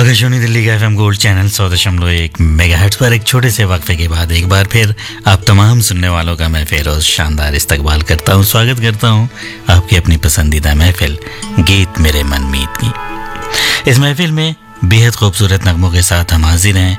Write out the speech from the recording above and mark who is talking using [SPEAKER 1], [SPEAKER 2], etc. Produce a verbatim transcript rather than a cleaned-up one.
[SPEAKER 1] आकाशवाणी दिल्ली का FM gold channel सौ दशमलव एक मेगाहर्ट्ज पर एक छोटे से वक्फे के बाद एक बार फिर आप तमाम सुनने वालों का मैं फिरोज शानदार इस्तकबाल करता हूँ, स्वागत करता हूँ आपकी अपनी पसंदीदा महफिल गीत मेरे मन मीत की। इस महफिल में बेहद खूबसूरत नगमों के साथ हम हाजिर हैं